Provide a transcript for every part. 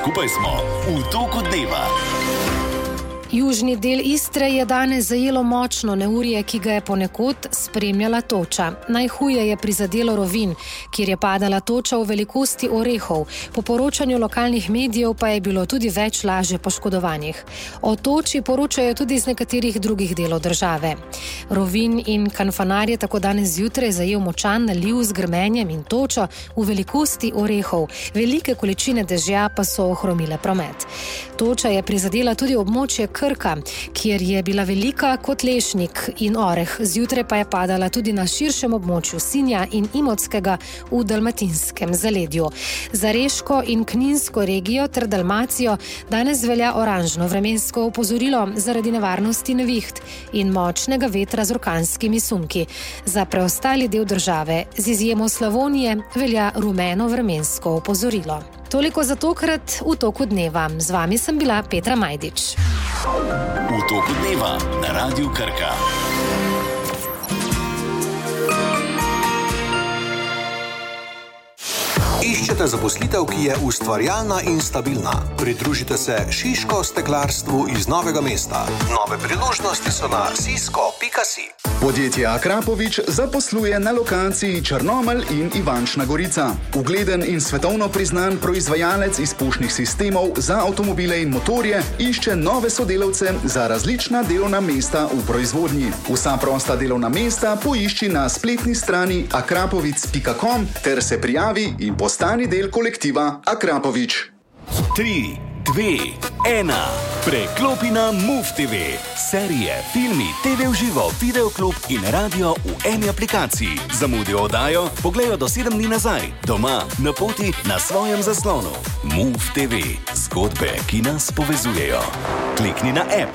Skupaj smo v toku dneva. Južni del Istre je danes zajelo močno neurje, ki ga je ponekod spremljala toča. Najhuje je prizadelo Rovinj, kjer je padala toča v velikosti orehov. Po poročanju lokalnih medijev pa je bilo tudi več lažje poškodovanih. O toči poročajo tudi iz nekaterih drugih delov države. Rovinj in Kanfanar je tako danes zjutraj zajel močan naliv z grmenjem in točo v velikosti orehov. Velike količine dežja pa so ohromile promet. Toča je prizadela tudi območje Krka, kjer je bila velika kot lešnik in oreh. Zjutraj pa je padala tudi na širšem območju Sinja in Imotskega v Dalmatinskem zaledju. Za Reško in Kninsko regijo ter Dalmacijo danes velja oranžno vremensko opozorilo zaradi nevarnosti neviht in močnega vetra z orkanskimi sunki. Za preostali del države, z izjemo Slavonije, velja rumeno vremensko opozorilo. Toliko za tokrat v toku dneva. Z vami sem bila Petra Majdič. V toku dneva na Radiu Krka. Iščete zaposlitev, ki je ustvarjalna in stabilna? Pridružite se Šiško steklarstvu iz Novega mesta. Nove priložnosti so na sisko.si. Podjetje Akrapovič zaposluje na lokaciji Črnomelj in Ivančna Gorica. Ugleden in svetovno priznan proizvajalec izpušnih sistemov za avtomobile in motorje išče nove sodelavce za različna delovna mesta v proizvodnji. Vsa prosta delovna mesta poišči na spletni strani akrapovic.com ter se prijavi in postani del kolektiva Akrapovič. 3, 2, 1. Preklopi na MOVE TV. Serije, filmi, TV v živo, videoklub in radio v eni aplikaciji. Zamudijo oddajo, pogledajo do 7 dni nazaj. Doma, na poti, na svojem zaslonu. MOVE TV. Zgodbe, ki nas povezujejo. Klikni na app.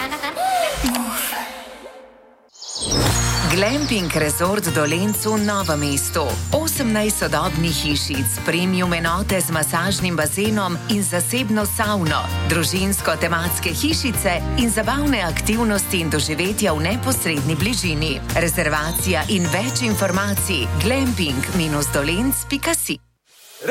Glamping Resort Dolencu Novo mesto. 18 sodobnih hišic, premium enote z masažnim bazenom in zasebno savno, družinsko-tematske hišice in zabavne aktivnosti in doživetja v neposredni bližini. Rezervacija in več informacij glamping-dolenc.si.